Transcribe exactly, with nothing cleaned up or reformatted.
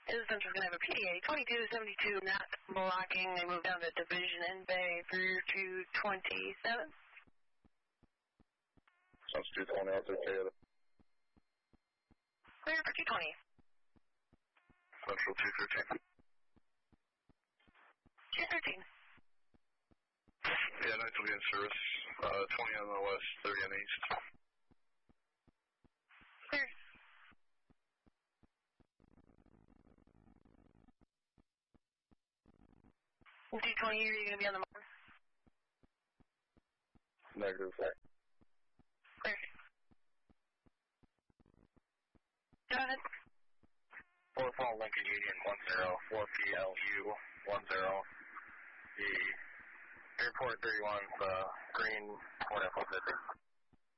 Is Central's going to have a P D A twenty-two seventy-two not blocking. They move down to Division in Bay through to twenty-seven. Sounds two twenty out there, Toyota. Clear for two twenty. Central two thirteen. two thirteen. Yeah, Knights will be in service. Uh, twenty on the west, thirty on the east. Clear. two twenty, are you going to be on the mark? Negative, sir. Clear. Go ahead. four Paul Lincoln Union one zero, four P L U one zero. The airport thirty-one, uh, green, Port Pacific.